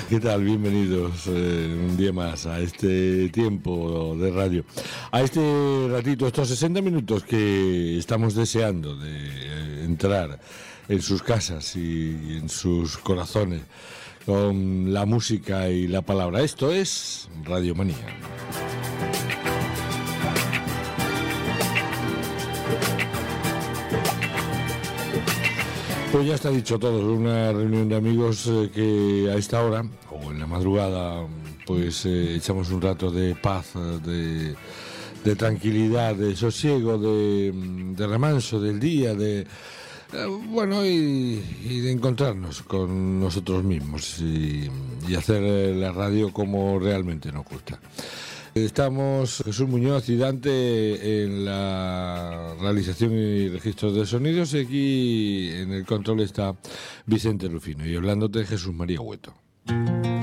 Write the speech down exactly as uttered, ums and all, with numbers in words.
¿Qué tal? Bienvenidos eh, un día más a este tiempo de radio, a este ratito, estos sesenta minutos que estamos deseando de eh, entrar en sus casas y en sus corazones con la música y la palabra. Esto es Radio Manía. Pues ya está dicho todo, una reunión de amigos eh, que a esta hora, o en la madrugada, pues eh, echamos un rato de paz, de, de tranquilidad, de sosiego, de, de remanso del día, de eh, bueno, y, y de encontrarnos con nosotros mismos y, y hacer la radio como realmente nos gusta. Estamos Jesús Muñoz y Dante en la realización y registro de sonidos, y aquí en el control está Vicente Rufino y hablándote Jesús María Hueto.